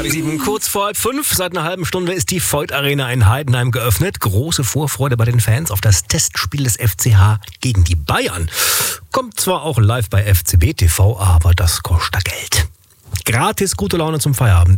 7, kurz vor 5, seit einer halben Stunde ist die Voith Arena in Heidenheim geöffnet. Große Vorfreude bei den Fans auf das Testspiel des FCH gegen die Bayern. Kommt zwar auch live bei FCB TV, aber das kostet Geld. Gratis gute Laune zum Feierabend.